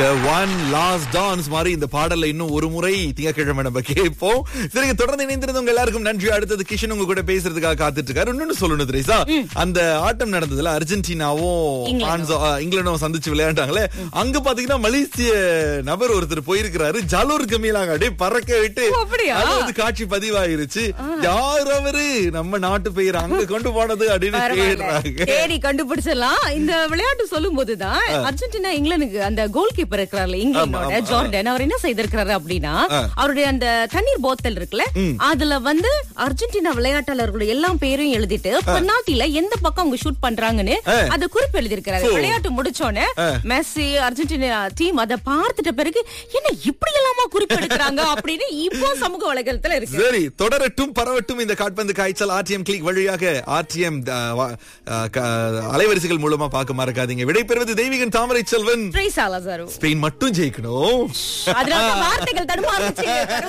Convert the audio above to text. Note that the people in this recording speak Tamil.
இந்த ஒன் லாஸ்ட் டான்ஸ் மாதிரி இந்த பாடல்ல இன்னும் ஒரு முறை திங்கட்கிழமை நம்ம கேட்போம். சரி, தொடர்ந்து இணைந்திருந்தவங்க எல்லாருக்கும் நன்றி. அடுத்தது கிஷன் உங்க கூட பேசுறதுக்காக காத்துட்டு இருக்காரு. இன்னொன்னு சொல்லணும் திரேசா, அந்த ஆட்டம் நடந்ததுல அர்ஜென்டினாவும் இங்கிலாந்தும் சந்திச்சு விளையாண்டாங்களே, அங்க பாத்தீங்கன்னா மலேசிய நபர் ஒருத்தர் போயிருக்கிறாரு. ஜலூர் கமிலாங்க அப்படியே பறக்க விட்டு அது வந்து காட்சி பதிவாயிருச்சு. யார் அவரு, நம்ம நாட்டு பெயர் அங்க கொண்டு போனது அப்படின்னு கேடுறாங்க. தேடி கண்டுபிடிச்சிடலாம். இந்த விளையாட்டு சொல்லும் போதுதான் அர்ஜென்டினா இங்கிலாந்துக்கு அந்த கோல் கீப்பர் இருக்கிறாரு இங்கிலாந்தோட ஜார்டன், அவர் என்ன செய்திருக்கிறாரு அப்படின்னா, அவருடைய அந்த தண்ணீர் போத்தல் இருக்குல்ல, அதுல வந்து அர்ஜென்டினா விளையாட்டாளர்களுடைய எல்லா பேரையும் எழுதிட்டு பெனால்டில எந்த பக்கம் அவங்க ஷூட் பண்றாங்கன்னு அத குறிப்பு எழுதிருக்கிறாரு. விளையாட்டு முடிச்சோன்னு மெஸ்ஸி அர்ஜென்டினா டீம் அதை பார்த்துட்ட பிறகு என்ன இப்படி எல்லாமா குறிப்பு எடுக்கிறாங்க அப்படின்னு இப்போ சமூக வலைதளத்துல இருக்கு. சரி, தொடரட்டும் பரவட்டும் இந்த காட்பந்து காய்ச்சல். ஆர்டிஎம் கிளிக் வழியாக ஆர்டிஎம் அலைவரிசைகள் மூலமா பார்க்க மறக்காதீங்க. விடைபெறுவது தெய்வீகன் தாமரை செல்வன். ஸ்பெயின் மட்டும் ஜெயிக்கணும். அதனால வார்த்தைகள் தடுமாறுச்சு.